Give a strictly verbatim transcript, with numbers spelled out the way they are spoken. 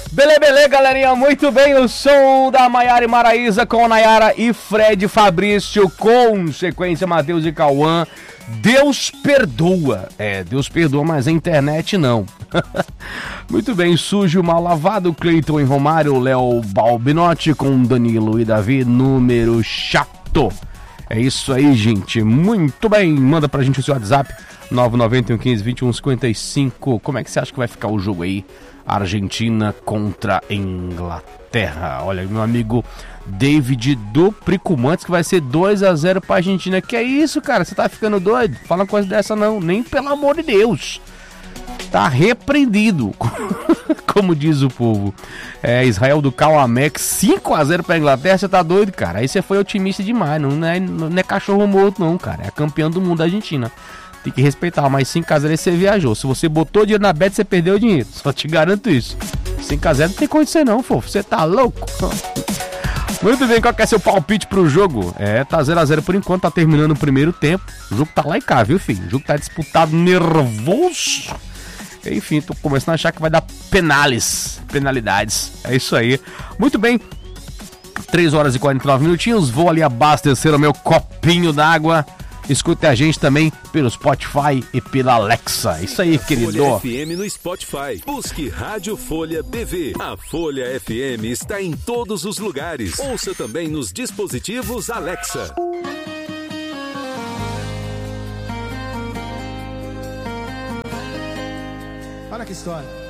Bele, bele, galerinha, muito bem, o som da Maiara e Maraísa com Nayara e Fred Fabrício, com sequência Matheus e Cauã. Deus perdoa, é, Deus perdoa, mas a internet não. Muito bem, sujo, mal lavado, Cleiton e Romário, Léo Balbinotti com Danilo e Davi, número chato. É isso aí, gente, muito bem, manda pra gente o seu WhatsApp, nove nove um, um cinco, dois um cinco cinco. Como é que você acha que vai ficar o jogo aí? Argentina contra Inglaterra. Olha, meu amigo David do Pricumantes, que vai ser dois a zero pra Argentina. Que é isso, cara? Você tá ficando doido? Fala uma coisa dessa não, nem pelo amor de Deus. Tá repreendido, como diz o povo. É, Israel do Cauamex, cinco a zero pra Inglaterra. Você tá doido, cara? Aí você foi otimista demais. Não é, não é cachorro morto não, cara. É a campeã do mundo da Argentina. Tem que respeitar, mas cinco a zero aí você viajou. Se você botou dinheiro na bet, você perdeu o dinheiro. Só te garanto isso. cinco a zero não tem condição não, fofo. Você tá louco? Muito bem, qual que é seu palpite pro jogo? É, tá zero a zero por enquanto, tá terminando o primeiro tempo. O jogo tá lá e cá, viu, filho? O jogo tá disputado, nervoso. Enfim, tô começando a achar que vai dar penales, penalidades. É isso aí. Muito bem. três horas e quarenta e nove minutinhos. Vou ali abastecer o meu copinho d'água. Escute a gente também pelo Spotify e pela Alexa. Isso aí, querido. Folha F M no Spotify. Busque Rádio Folha B V. A Folha F M está em todos os lugares. Ouça também nos dispositivos Alexa. Olha que história.